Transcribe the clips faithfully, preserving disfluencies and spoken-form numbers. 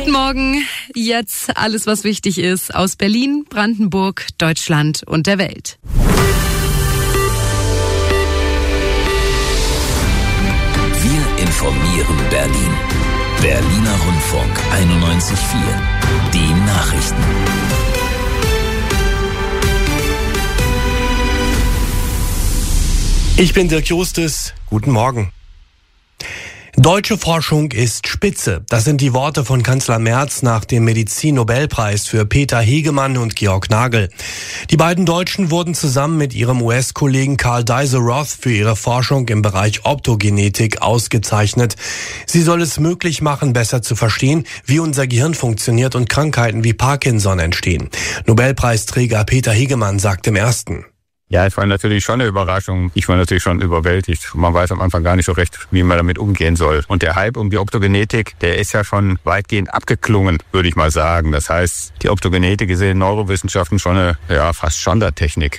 Guten Morgen. Jetzt alles, was wichtig ist aus Berlin, Brandenburg, Deutschland und der Welt. Wir informieren Berlin. Berliner Rundfunk einundneunzig Komma vier. Die Nachrichten. Ich bin Dirk Justus. Guten Morgen. Deutsche Forschung ist spitze. Das sind die Worte von Kanzler Merz nach dem Medizin-Nobelpreis für Peter Hegemann und Georg Nagel. Die beiden Deutschen wurden zusammen mit ihrem U S-Kollegen Karl Deiser-Roth für ihre Forschung im Bereich Optogenetik ausgezeichnet. Sie soll es möglich machen, besser zu verstehen, wie unser Gehirn funktioniert und Krankheiten wie Parkinson entstehen. Nobelpreisträger Peter Hegemann sagt im Ersten: Ja, es war natürlich schon eine Überraschung. Ich war natürlich schon überwältigt. Man weiß am Anfang gar nicht so recht, wie man damit umgehen soll. Und der Hype um die Optogenetik, der ist ja schon weitgehend abgeklungen, würde ich mal sagen. Das heißt, die Optogenetik ist in den Neurowissenschaften schon eine, ja, fast Standardtechnik.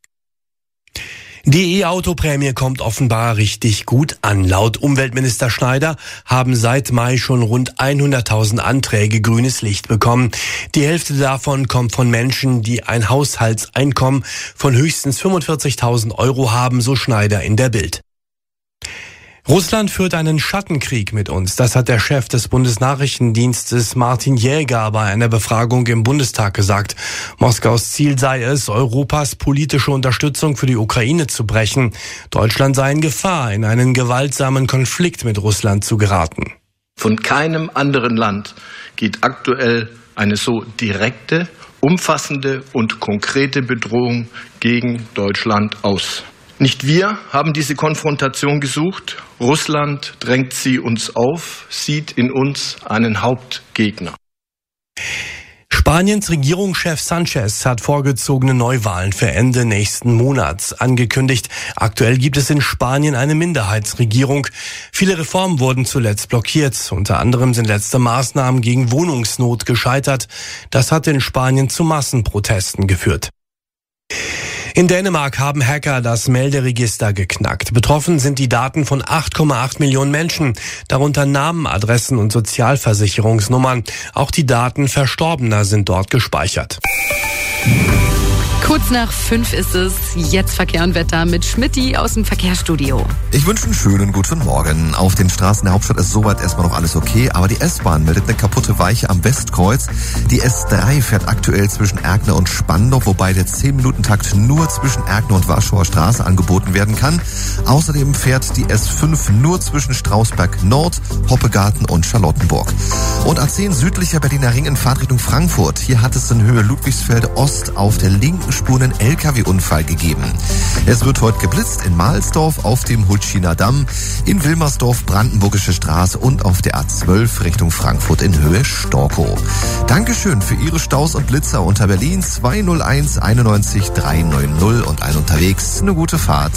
Die E-Auto-Prämie kommt offenbar richtig gut an. Laut Umweltminister Schneider haben seit Mai schon rund hunderttausend Anträge grünes Licht bekommen. Die Hälfte davon kommt von Menschen, die ein Haushaltseinkommen von höchstens fünfundvierzigtausend Euro haben, so Schneider in der Bild. Russland führt einen Schattenkrieg mit uns. Das hat der Chef des Bundesnachrichtendienstes Martin Jäger bei einer Befragung im Bundestag gesagt. Moskaus Ziel sei es, Europas politische Unterstützung für die Ukraine zu brechen. Deutschland sei in Gefahr, in einen gewaltsamen Konflikt mit Russland zu geraten. Von keinem anderen Land geht aktuell eine so direkte, umfassende und konkrete Bedrohung gegen Deutschland aus. Nicht wir haben diese Konfrontation gesucht. Russland drängt sie uns auf, sieht in uns einen Hauptgegner. Spaniens Regierungschef Sanchez hat vorgezogene Neuwahlen für Ende nächsten Monats angekündigt. Aktuell gibt es in Spanien eine Minderheitsregierung. Viele Reformen wurden zuletzt blockiert. Unter anderem sind letzte Maßnahmen gegen Wohnungsnot gescheitert. Das hat in Spanien zu Massenprotesten geführt. In Dänemark haben Hacker das Melderegister geknackt. Betroffen sind die Daten von acht Komma acht Millionen Menschen, darunter Namen, Adressen und Sozialversicherungsnummern. Auch die Daten Verstorbener sind dort gespeichert. Kurz nach fünf ist es. Jetzt Verkehr und Wetter mit Schmidti aus dem Verkehrsstudio. Ich wünsche einen schönen guten Morgen. Auf den Straßen der Hauptstadt ist soweit erstmal noch alles okay, aber die S-Bahn meldet eine kaputte Weiche am Westkreuz. Die S drei fährt aktuell zwischen Erkner und Spandau, wobei der zehn-Minuten-Takt nur zwischen Erkner und Warschauer Straße angeboten werden kann. Außerdem fährt die S fünf nur zwischen Strausberg Nord, Hoppegarten und Charlottenburg. Und A zehn südlicher Berliner Ring in Fahrtrichtung Frankfurt. Hier hat es in Höhe Ludwigsfelde Ost auf der linken Spur einen L K W-Unfall gegeben. Es wird heute geblitzt in Mahlsdorf auf dem Hultschiner Damm, in Wilmersdorf Brandenburgische Straße und auf der A zwölf Richtung Frankfurt in Höhe Storkow. Dankeschön für Ihre Staus und Blitzer unter Berlin zwei null eins einundneunzig drei neun null und ein unterwegs. Eine gute Fahrt.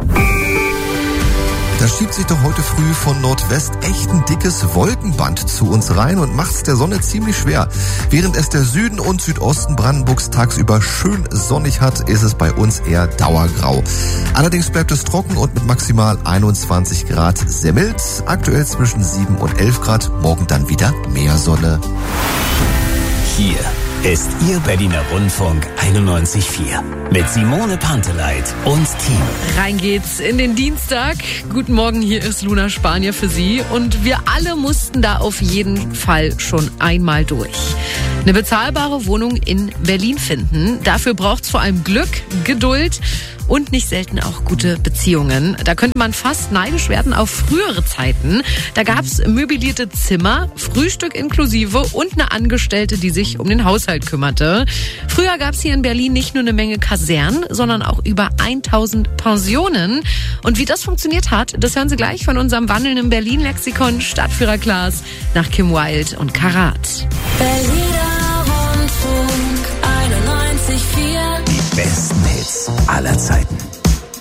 Da schiebt sich doch heute früh von Nordwest echt ein dickes Wolkenband zu uns rein und macht's der Sonne ziemlich schwer. Während es der Süden und Südosten Brandenburgs tagsüber schön sonnig hat, ist es bei uns eher dauergrau. Allerdings bleibt es trocken und mit maximal einundzwanzig Grad sehr mild. Aktuell zwischen sieben und elf Grad, morgen dann wieder mehr Sonne. Hier ist Ihr Berliner Rundfunk einundneunzig Komma vier mit Simone Panteleit und Team. Rein geht's in den Dienstag. Guten Morgen, hier ist Luna Spanier für Sie. Und wir alle mussten da auf jeden Fall schon einmal durch. Eine bezahlbare Wohnung in Berlin finden. Dafür braucht's vor allem Glück, Geduld und nicht selten auch gute Beziehungen. Da könnte man fast neidisch werden auf frühere Zeiten. Da gab's möblierte Zimmer, Frühstück inklusive und eine Angestellte, die sich um den Haushalt kümmerte. Früher gab's hier in Berlin nicht nur eine Menge Kasernen, sondern auch über tausend Pensionen. Und wie das funktioniert hat, das hören Sie gleich von unserem wandelnden Berlin-Lexikon Stadtführer Klaas nach Kim Wilde und Karat. Berliner Rundfunk einundneunzig Komma vier. Die besten Hits aller Zeiten.